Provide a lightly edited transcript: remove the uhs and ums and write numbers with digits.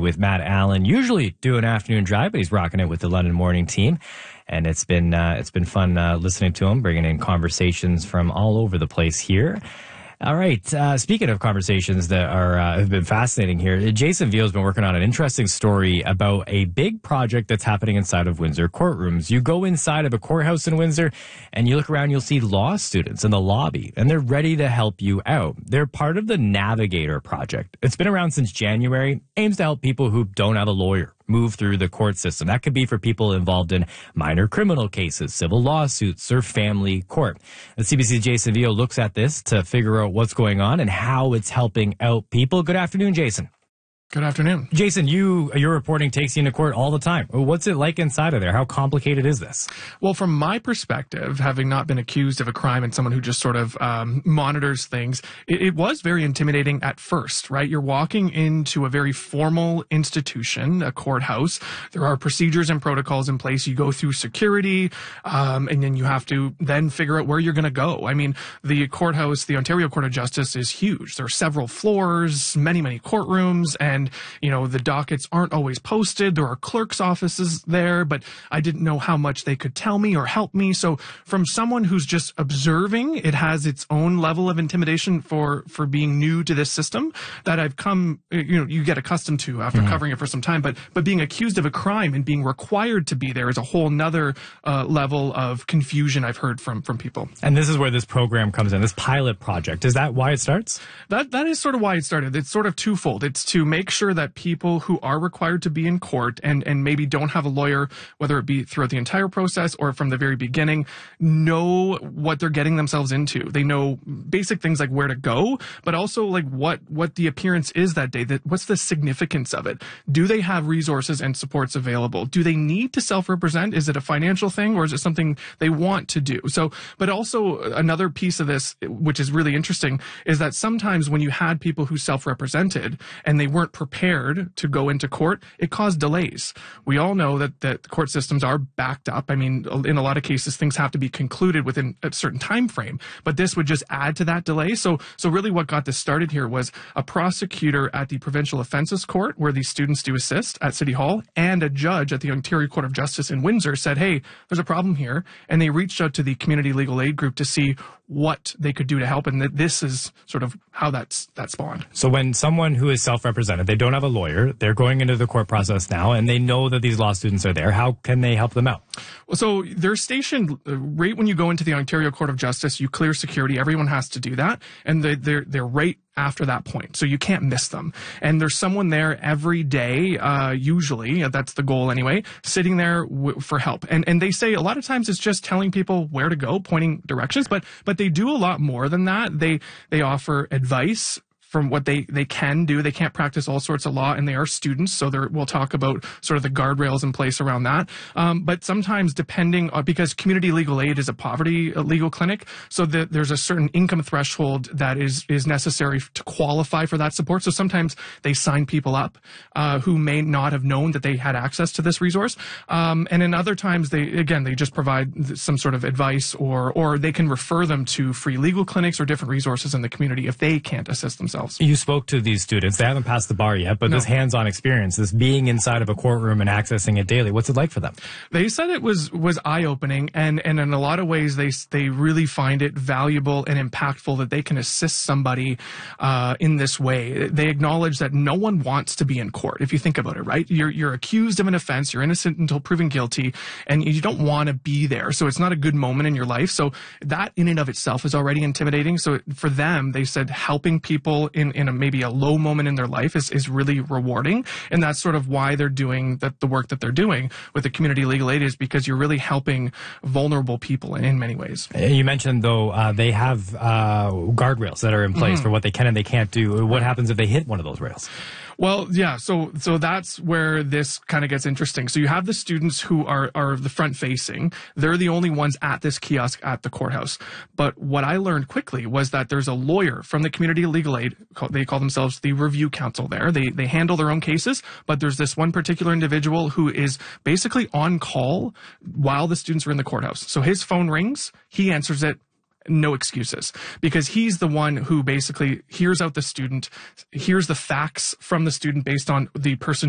with Matt Allen. Usually do an afternoon drive, but he's rocking it with the London Morning team. And it's been fun listening to him, bringing in conversations from all over the place here. All right. Speaking of conversations that have been fascinating here, Jason Veal has been working on an interesting story about a big project that's happening inside of Windsor courtrooms. You go inside of a courthouse in Windsor and you look around, you'll see law students in the lobby and they're ready to help you out. They're part of the Navigator project. It's been around since January, aims to help people who don't have a lawyer move through the court system. That could be for people involved in minor criminal cases, civil lawsuits, or family court. The CBC's Jason Veal looks at this to figure out what's going on and how it's helping out people. Good afternoon, Jason. Good afternoon. Jason, your reporting takes you into court all the time. What's it like inside of there? How complicated is this? Well, from my perspective, having not been accused of a crime and someone who just sort of monitors things, it was very intimidating at first, right? You're walking into a very formal institution, a courthouse. There are procedures and protocols in place. You go through security, and then you have to then figure out where you're going to go. I mean, the courthouse, the Ontario Court of Justice, is huge. There are several floors, many courtrooms, and the dockets aren't always posted. There are clerk's offices there, but I didn't know how much they could tell me or help me. So from someone who's just observing, it has its own level of intimidation for being new to this system that I've come, you get accustomed to after covering it for some time. But being accused of a crime and being required to be there is a whole nother level of confusion I've heard from people. And this is where this program comes in, this pilot project. Is that why it starts? That is sort of why it started. It's sort of twofold. It's to make sure that people who are required to be in court and maybe don't have a lawyer, whether it be throughout the entire process or from the very beginning, know what they're getting themselves into. They know basic things like where to go, but also like what the appearance is that day. What's the significance of it? Do they have resources and supports available? Do they need to self-represent? Is it a financial thing or is it something they want to do? So, but also another piece of this, which is really interesting, is that sometimes when you had people who self-represented and they weren't prepared to go into court, it caused delays. We all know that court systems are backed up. I mean, in a lot of cases, things have to be concluded within a certain time frame, but this would just add to that delay. So really what got this started here was a prosecutor at the Provincial Offences Court, where these students do assist at City Hall, and a judge at the Ontario Court of Justice in Windsor said, hey, there's a problem here. And they reached out to the Community Legal Aid Group to see what they could do to help. And this is sort of how that spawned. So when someone who is self-represented, they don't have a lawyer, they're going into the court process now, and they know that these law students are there, how can they help them out? Well, so they're stationed right when you go into the Ontario Court of Justice, you clear security. Everyone has to do that. And they're right after that point. So you can't miss them. And there's someone there every day, usually, that's the goal anyway, sitting there for help. And they say a lot of times it's just telling people where to go, pointing directions, but they do a lot more than that. They offer advice from what they can do. They can't practice all sorts of law, and they are students, so we'll talk about sort of the guardrails in place around that. But sometimes, depending on, because Community Legal Aid is a poverty legal clinic, so there's a certain income threshold that is necessary to qualify for that support. So sometimes they sign people up who may not have known that they had access to this resource. And in other times, they just provide some sort of advice, or they can refer them to free legal clinics or different resources in the community if they can't assist themselves. You spoke to these students. They haven't passed the bar yet, but this hands-on experience, this being inside of a courtroom and accessing it daily, what's it like for them? They said it was eye-opening, and in a lot of ways, they really find it valuable and impactful that they can assist somebody in this way. They acknowledge that no one wants to be in court, if you think about it, right? You're accused of an offense, you're innocent until proven guilty, and you don't want to be there. So it's not a good moment in your life. So that in and of itself is already intimidating. So for them, they said helping people in maybe a low moment in their life is really rewarding. And that's sort of why they're doing the work that they're doing with the Community Legal Aid, is because you're really helping vulnerable people in many ways. You mentioned, though, they have guardrails that are in place for what they can and they can't do. What happens if they hit one of those rails? Well, yeah, so that's where this kind of gets interesting. So you have the students who are the front facing. They're the only ones at this kiosk at the courthouse. But what I learned quickly was that there's a lawyer from the Community Legal Aid. They call themselves the Review Council there. They handle their own cases, but there's this one particular individual who is basically on call while the students are in the courthouse. So his phone rings, he answers it. No excuses, because he's the one who basically hears out the student, hears the facts from the student based on the person